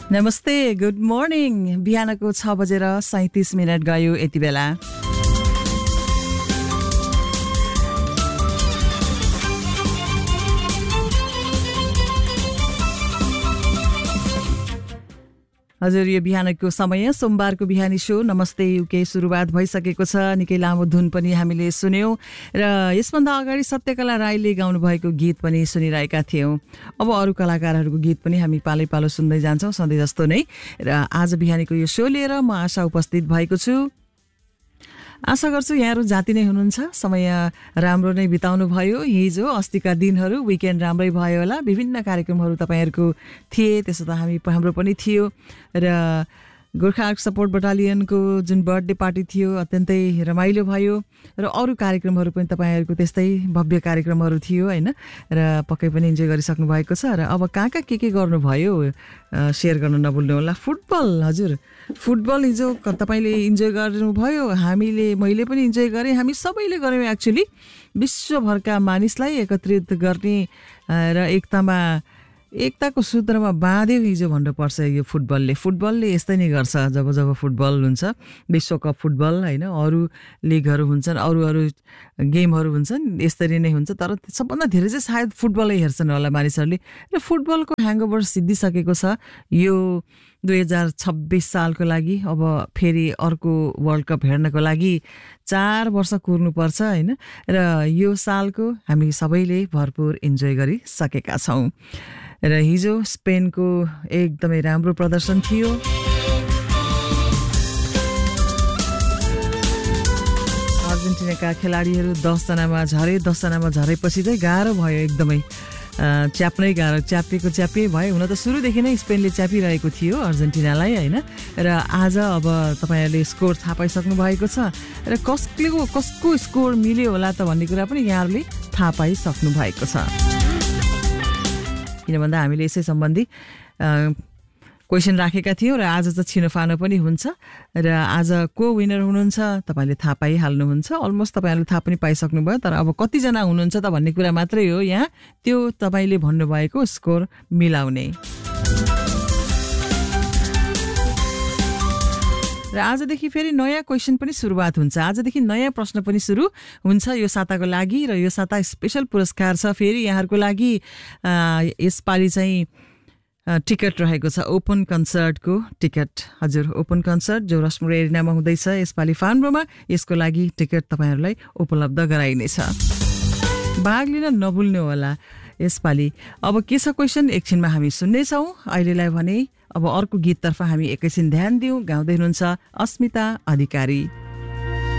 नमस्ते, good morning. बिहानको 6:37 गयो यति बेला। हजुर, यो बिहानको समय सोमबारको बिहानी सो नमस्ते युके सुरुवात भइसकेको छ। निकै लामो धुन पनि हामीले सुन्यौं र यसभन्दा अगाडि सत्यकला राईले गाउनु भएको गीत पनि सुनिरहेका थियौं। अब अरू कलाकारहरूको गीत पनि हामी पालै पालो सुन्दै जान्छौं सधैँ जस्तो नै। र आज बिहानीको यो सो लिएर म आशा उपस्थित भएको छु। आशा गर्छु यहाँहरू जाति नै हुनुहुन्छ, समय राम्रो नै बिताउनु भयो। हिजो अस्तिका दिनहरू विकेन्ड राम्रै भयो होला। विभिन्न कार्यक्रमहरू तपाईँहरूको थिए, त्यसो त हाम्रो पनि थियो। र गोर्खा आर्ट सपोर्ट बटालियनको जुन बर्थडे पार्टी थियो अत्यन्तै रमाइलो भयो र अरू कार्यक्रमहरू पनि तपाईँहरूको त्यस्तै भव्य कार्यक्रमहरू थियो होइन। र पक्कै पनि इन्जोय गरिसक्नु भएको छ। र अब कहाँ के गर्नुभयो सेयर गर्न नभुल्नु होला। फुटबल, हजुर फुटबल हिजो तपाईँले इन्जोय गर्नुभयो, मैले पनि इन्जोय गरेँ, हामी सबैले गऱ्यौँ। एक्चुअली विश्वभरका मानिसलाई एकत्रित गर्ने र एकताको सूत्रमा बाँध्यो हिजो भन्नुपर्छ यो फुटबलले यस्तै नै गर्छ। जब फुटबल हुन्छ, विश्वकप फुटबल होइन, अरू लिगहरू हुन्छन्, अरू गेमहरू हुन्छन्, यसरी नै हुन्छ। तर सबभन्दा धेरै चाहिँ सायद फुटबलै हेर्छन् होला मानिसहरूले। र फुटबलको ह्याङओभर सिद्धिसकेको छ। यो 2026 सालको लागि अब फेरि अर्को वर्ल्ड कप हेर्नको लागि 4 वर्ष कुर्नुपर्छ होइन। र यो सालको हामी सबैले भरपुर इन्जोय गरिसकेका छौँ। र हिजो स्पेनको एकदमै राम्रो प्रदर्शन थियो। अर्जेन्टिनाका खेलाडीहरू 10 जनामा झरेपछि चाहिँ गाह्रो भयो एकदमै। च्यापिए भयो। हुन त सुरुदेखि नै स्पेनले च्यापिरहेको थियो अर्जेन्टिनालाई होइन। र आज अब तपाईँहरूले स्कोर थाहा पाइसक्नु भएको छ। र कसको स्कोर मिल्यो होला त भन्ने कुरा पनि यहाँहरूले थाहा पाइसक्नु भएको छ। किन भन्दा हामीले यसै सम्बन्धी क्वेसन राखेका थियौँ र आज चाहिँ छिनोफानो पनि हुन्छ। र आज को विनर हुनुहुन्छ तपाईँले थाहा पाइहाल्नुहुन्छ। अलमोस्ट तपाईँहरूले थाहा पनि पाइसक्नु भयो। तर अब कतिजना हुनुहुन्छ त भन्ने कुरा मात्रै हो यहाँ, त्यो तपाईँले भन्नुभएको स्कोर मिलाउने। र आजदेखि फेरि नयाँ क्वेसन पनि सुरुवात हुन्छ। आजदेखि नयाँ प्रश्न पनि सुरु हुन्छ यो साताको लागि। र यो साता स्पेशल पुरस्कार छ फेरि यहाँहरूको लागि। यसपालि चाहिँ टिकट रहेको छ, ओपन कन्सर्टको टिकट। हजुर, ओपन कन्सर्ट जो रसमुर एरिनामा हुँदैछ यसपालि फान्ड्रोमा, यसको लागि टिकट तपाईँहरूलाई उपलब्ध गराइनेछ। भाग लिन नभुल्नु होला यसपालि। अब के छ क्वेसन एकछिनमा हामी सुन्नेछौँ। अहिलेलाई भने अब अर्को गीततर्फ हामी एकैछिन ध्यान दिउँ। गाउँदै हुनुहुन्छ अस्मिता अधिकारी।